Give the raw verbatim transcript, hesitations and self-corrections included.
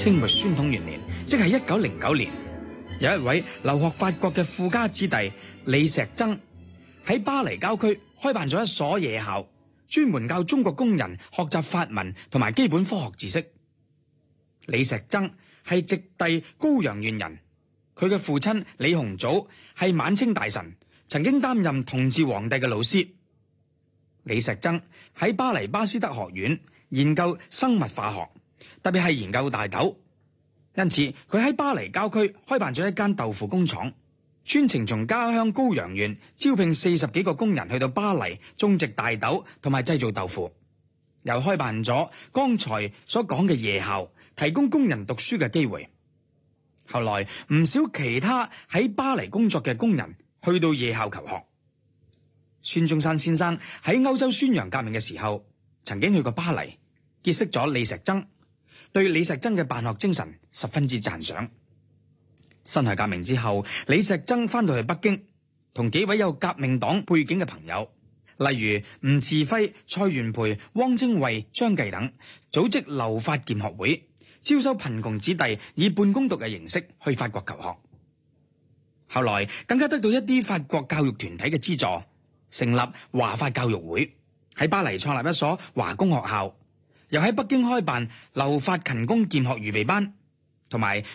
清末宣統元年，即係一九零九年，有一位留學法國嘅富家子弟李石曾喺巴黎郊區開辦咗一所夜校，專門教中國工人學習法文同埋基本科學知識。李石曾係直隸高陽縣人，佢嘅父親李鴻祖係晚清大臣，曾經擔任同治皇帝嘅老師。李石曾喺巴黎巴斯德學院研究生物化學，特別係研究大豆，因此佢喺巴黎郊區開辦咗一間豆腐工廠，專程從家鄉高陽縣招聘四十幾個工人去到巴黎種植大豆同埋製造豆腐，又開辦咗剛才所講嘅夜校，提供工人讀書嘅機會。後來唔少其他喺巴黎工作嘅工人去到夜校求學。孫中山先生喺歐洲宣揚革命嘅時候，曾經去過巴黎，結識咗李石曾，對李石曾嘅辦學精神十分之讚賞。辛亥革命之後，李石曾翻到去北京，同幾位有革命黨背景嘅朋友，例如吳稚暉、蔡元培、汪精衛、張繼等，組織留法儉學會，招收貧窮子弟以半工讀嘅形式去法國求學。後來更加得到一啲法國教育團體嘅資助，成立華法教育會，喺巴黎創立一所華工學校，又喺北京開辦留法勤工儉學預備班，同埋